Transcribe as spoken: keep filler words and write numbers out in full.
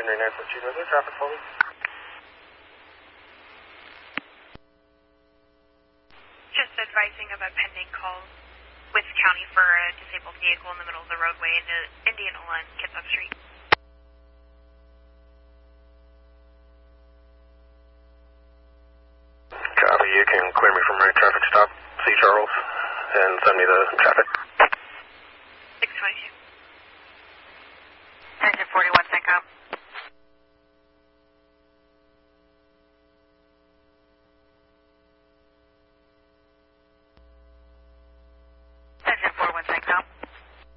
Henry nine fourteen, was there traffic for me? Just advising of a pending call with County for a disabled vehicle in the middle of the roadway into Indianola and Kitsap Street. Copy, you can clear me from my traffic stop, C. Charles, and send me the traffic.